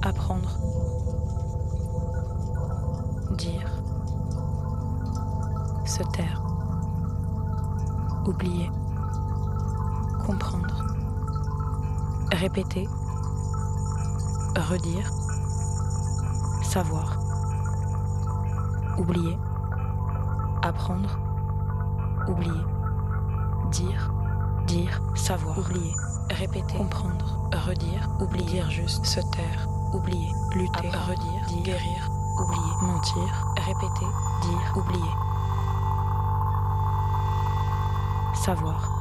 apprendre, dire, se taire, oublier, comprendre, répéter, redire, savoir, oublier, apprendre, oublier, dire, savoir, oublier, répéter, comprendre, redire, oublier, dire juste, se taire, oublier, lutter, redire, dire, guérir, oublier, mentir, répéter, dire, oublier, savoir.